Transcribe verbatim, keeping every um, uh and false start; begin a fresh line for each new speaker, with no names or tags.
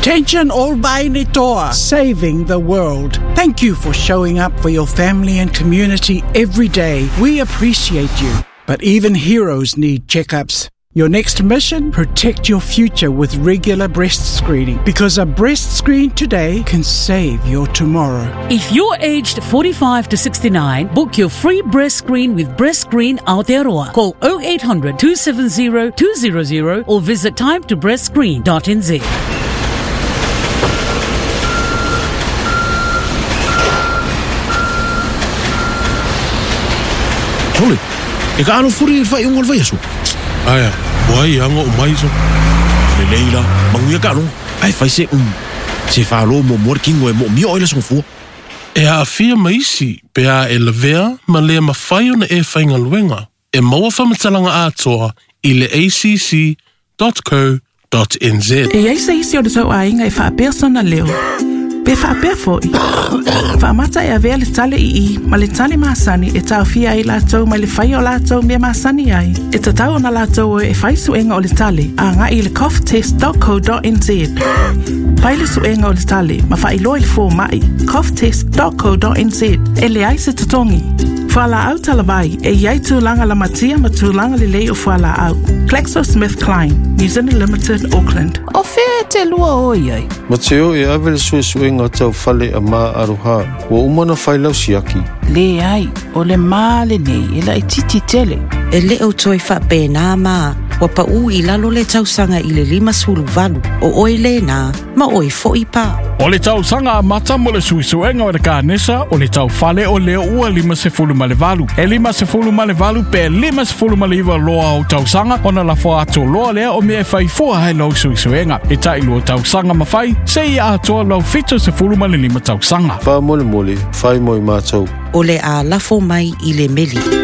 Attention all Vainitoa, saving the world. Thank you for showing up for your family and community every day. We appreciate you. But even heroes need checkups. Your next mission? Protect your future with regular breast screening, because a breast screen today can save your tomorrow.
If you're aged forty-five to sixty-nine, book your free breast screen with Breast Screen Aotearoa. Call oh eight hundred, two seven zero, two zero zero or visit time to breast screen dot n z.
Ole, e ka ano furi il fai ungol vai asu.
Aya, wai anga o mai so.
Le leila, manguia ka no. Ai fai se um. Se fa lo mo morkingo e mo mio ile so fu.
E a fia maisi, pe a e levea, ma le mawhai ona e whainga luenga. E maua whamatalanga atoa i le a c c dot co dot n z.
E ai se isi o le tau ainga e wha persona leo. Pe wha pe foi. Wha mata e avea le tale i i, ma le tale maasani e tau fia ai lātou ma le whai o lātou mea maasani ai. E ta tau na lātou e whai suenga o le tale, a ngā i le cough test dot co dot n z. Pai le suenga o le tale, ma wha i loa i fō mai, cough test dot co dot n z. E le ai se tatongi. Whala au talavai, e iai tūlanga la matia ma tūlanga le lei o whala au. GlaxoSmithKline, New Zealand Limited, Auckland.
O whea te lua oi ai.
Mateo e awele sue suenga tau whale a mā aroha. Wa umana whailau siaki.
Le ai, o le mā le nei, e la i titi tele.
E le au toi wha pēnā mā, wa pa u i lalo le tausanga i le lima sulu valu. O oi le nā, ma oi fo i pā.
O le tausanga a mata mo le suisuenga o le kānesa, o le tau whale o leo ua lima se fulu ma le valu. E lima se fulu ma le valu, pe lima se fulu ma le iwa loa o tausanga, ona la fo ato loa lea o mea whai fua hai lau suisuenga. E tai lua tausanga ma whai, se i atoa lau fito se fulu ma le lima tausanga.
Wha mole mole, whai moi mātou.
O le a lafo mai i le meli.